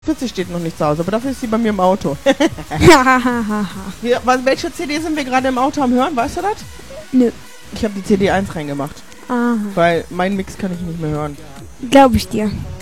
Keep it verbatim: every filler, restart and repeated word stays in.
vierzig steht noch nicht zu Hause, aber dafür ist sie bei mir im Auto. wir, was, welche C D sind wir gerade im Auto am Hören? Weißt du das? Nö. Ich habe die C D eins reingemacht. Aha. Weil meinen Mix kann ich nicht mehr hören. Glaube ich dir.